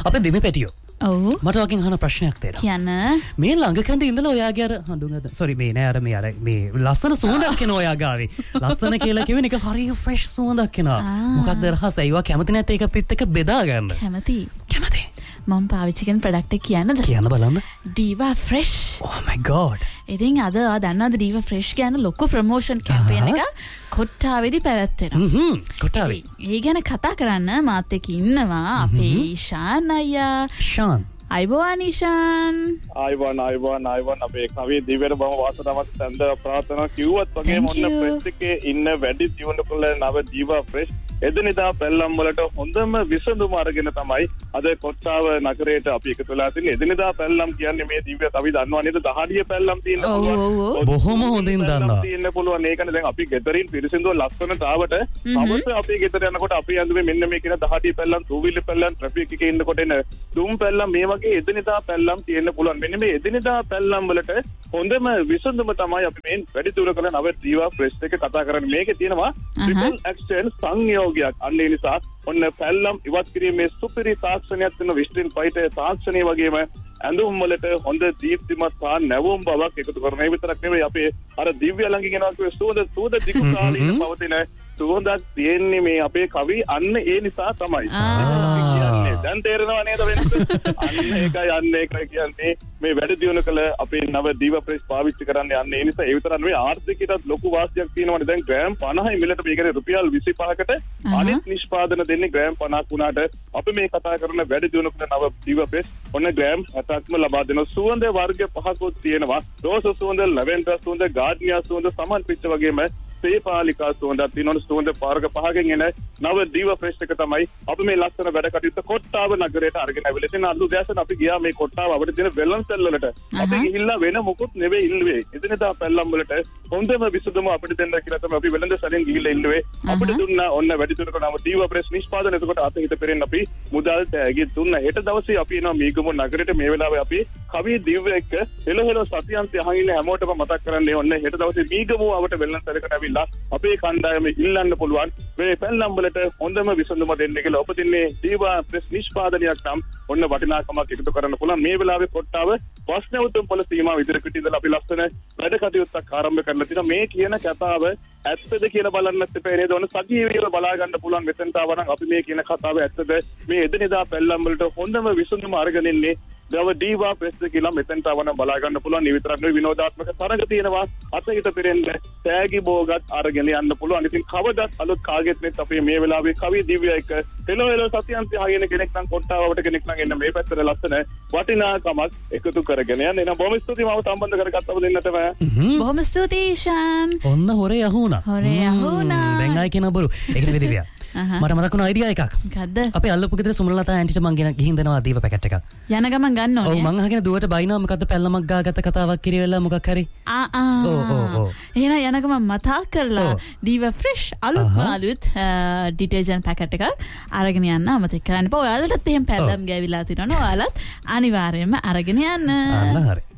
අපේ දෙමෙ පැටියෝ. ඔව්. මට වකින් අහන ප්‍රශ්නයක් තියෙනවා. කියන්න. මේ ළඟකන්ද ඉඳලා ඔයාගේ අර හඳුනගද සෝරි මේ නෑ අර මේ ලස්සන සුවඳක් එනවා ඔයා ගාවේ. ලස්සන කියලා කියවෙන එක හරිය ෆ්‍රෙෂ් සුවඳක් එනවා. මොකක්ද රහස? ඒවා කැමති නැත්te එක පිට එක බෙදා ගන්න. කැමති. මම පාවිච්චි කරන ප්‍රොඩක්ට් එක කියන්නද? කියන්න බලන්න. Diva Fresh. Oh my god. ඉතින් අද දන්නවද Diva Fresh කියන ලොකු ප්‍රොමෝෂන් කැම්පේන් එක කොට්ටාවේදී පැවැත්වෙනවා. කොට්ටාවේ. ඒ ගැන කතා කරන්න මාත් එක්ක ඉන්නවා අපේ ඊශාන් අයියා. ශාන්. අයිබෝන් ඊශාන්. අයිබෝන් අපේ කවිය දිව්‍යට බම වාසනාවක් සඳ ප්‍රාර්ථනා කිව්වත් වගේ මොන්න ප්‍රෙස් එකේ ඉන්න වැඩි දියුණු කළ නව Diva Fresh එදිනෙදා පැල්ලම් වලට හොඳම විසඳුම අරගෙන තමයි අද කොට්ටාව නගරයට අපි එකතු වෙලා තින්නේ. එදිනෙදා පැල්ලම් කියන්නේ මේ දිව්‍ය අපි දන්නවා නේද? දහඩිය පැල්ලම් තියෙන පුළුවන්. බොහොම හොඳින් දන්නවා. තියෙන්න පුළුවන්. ඒකනේ දැන් අපි ගෙදරින් පිරිසිදුව ලස්සනට ආවට අවශ්‍ය අපි ගෙදර යනකොට අපි ඇඳුමේ මෙන්න මේ කියන දහඩිය පැල්ලම්, two-wheeler පැල්ලම්, ට්‍රැෆික් එකේ ඉන්නකොට එන දුම් පැල්ලම් මේ වගේ එදිනෙදා පැල්ලම් තියෙන්න පුළුවන්. මෙන්න මේ එදිනෙදා පැල්ලම් වලට හොඳම විසඳුම තමයි අපි මේ වැඩි දුර කරන නව Diva Fresh එක කතා කරන්නේ. මේකේ තියෙනවා triple action සංයෝග අන්නේ නිසා ඔන්න පැල්ලම් ඉවත් කිරීමේ සුපිරි තාක්ෂණයක් වෙන විස්ටින් පයිටේ තාක්ෂණය වගේම ඇඳුම් වලට හොඳ දීප්තිමත් සහ නැවුම් බවක් එකතු කරන ඒ විතරක් නෙවෙයි අපේ අර දිව්‍ය ළඟින් එනවා කිව්වේ සුවඳ දිගු කාලීන පවතින සුවඳක් තියෙන්නේ මේ අපේ කවි අන්න ඒ නිසා තමයි. දැන් තේරෙනව නේද වෙනස? අන්න ඒකයි කියන්නේ මේ වැඩ දියුණු කළ අපේ නව Diva Fresh පාවිච්චි කරන්න යන්නේ ඒ නිසා ඒ විතරක් නෙවෙයි ආර්ථිකයටත් ලොකු වාසියක් තියෙනවානේ. දැන් ග්‍රෑම් 50යි මිලට මේකේ රුපියල් 25කට අනිත් නිෂ්පාදන දෙන්නේ ග්‍රෑම් 50 වුණාට අපි මේ කතා කරන වැඩ දියුණු කළ නව Diva Fresh ඔන්න ග්‍රෑම් 7ක්ම ලබා දෙන සුවඳ වර්ග පහකුත් තියෙනවා. රෝස සුවඳ, ලැවෙන්ඩර් සුවඳ, ගාඩ්නියා සුවඳ, සමන් පිච්ච වගේම සේපාලිකා සුවඳක් තියෙනවා. සුවඳ පාර්ග පහකින් එන නව Diva Fresh එක තමයි අපි මේ ලස්සන වැඩ කටයුත්ත කොට්ටාව නගරයට අරගෙන ආවිල තියෙන. අලු දැසන අපි ගියා මේ කොට්ටාව අපිට තියෙන වෙළඳසැල් වලට. අපි ගිහිල්ලා වෙන මොකුත් නෙවෙයි ඉල්ලුවේ. එදිනෙදා පැල්ලම් වලට හොඳම විසඳුම අපිට දෙන්න කියලා තමයි අපි වෙළඳසැලෙන් ගිහිල්ලා ඉල්ලුවේ. අපිට දුන්නා ඔන්න වැඩි දුරකට නව Diva Fresh නිෂ්පාදනය. එතකොට අත හිත පෙරෙන්න අපි මුදල් තෑගි දුන්නා. හෙට දවසේ අපි එනවා මීගමු නගරයට. මේ වෙලාවේ අපි කවි දිව්‍ය එක්ක හෙලෝ සතියන්තය අහගෙන හැමෝටම මතක් කරන්නේ ඔන්න හෙට දවසේ මීගමු අපට වෙළඳසැලකට ඇවිල්ලා අපේ කණ්ඩායම ඉල්ලන්න පුළුවන් මේ පැල්ලම් වලට හොඳම විසඳුම දෙන්න කියලා. ඔබ දින්නේ Diva Fresh නිෂ්පාදනයක් නම් ඔන්න වටිනාකමක් එකතු කරන්න පුළුවන්. මේ වෙලාවේ කොට්ටාව බස් නැවතුම් පොළ සීමාව ඉදිරියට ඉඳලා අපි ලස්සන වැඩ කටයුත්තක් ආරම්භ කරලා තිනවා. මේ කියන කතාව ඇත්තද කියලා බලන්නත් එපා නේද? ඔන්න සජීවීව බලා ගන්න පුළුවන් මෙතෙන්ට ආව නම් අපි මේ කියන කතාව ඇත්තද? මේ එදිනෙදා පැල්ලම් වලට හොඳම විසඳුම අරගෙන ඉන්නේ Diva Fresh කියලා මෙතෙන්ට ආව නම් බලා ගන්න පුළුවන්. මේ විතරක් නෙවෙයි විනෝදාත්මක තරඟ තියෙනවා. අතහිත පෙරෙන්න තෑගි බෝගත් අරගෙන යන්න පුළුවන්. ඉතින් කවදත් අලුත් කාගෙත් නෙත් අපේ මේ වෙලාවේ කවි දිව්‍ය එක හෙලෝ සතියන්තය අහගෙන කෙනෙක් නම් කොට්ටාවට කෙනෙක් නම් එන්න මේ පැත්තට ලස්සන වටිනාකමක් එකතු කරගෙන යන්න. එහෙනම් බොහොම ස්තුතියි මාව සම්බන්ධ කරගත්තම දෙන්නටම. බොහොම ස්තුතියි ඊශාන්. ඔන්න හොරේ අහුණා. දැන් ආයි කියන බරු. ඒකනේ දිව්‍යා. මට මතක් වුණා අයිඩියා එකක්. මොකද්ද? අපේ අල්ලපු ගෙදර සුමලතා ඇන්ටිට මං ගිහින් දෙනවා දීප පැකට් එකක්. යන ගමන් ගන්න ඕනේ. ඔව් මං අහගෙන දුවට බයිනවා මොකද්ද පැල්ලමක් ගාගත්ත කතාවක් කිරිවෙලා මොකක් හරි. එහෙනම් යන ගමන් මතක් කරලා Diva Fresh අලුත් ඩිටර්ජන්ට් පැකට් එකක් අරගෙන යන්න අමතක කරන්න එපා. ඔයාලටත් එහෙම පැල්ලම් ගෑවිලා තිනවනේ. ඔයාලත් අනිවාර්යයෙන්ම අරගෙන යන්න. අන්න හරි.